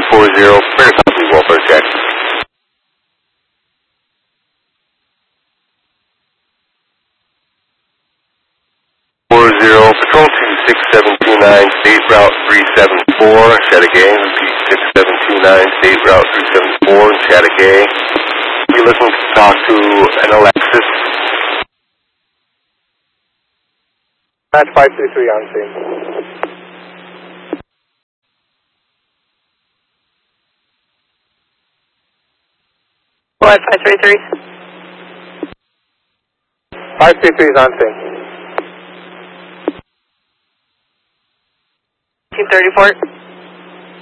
40, clear copy, welfare check. 40, Patrol 26729, State Route 374, Chattagay. Repeat, 6729, State Route 374, Chattagay. You're looking to talk to an Alexis. Match 533 on scene. What, 533? 533 is on scene. 1934.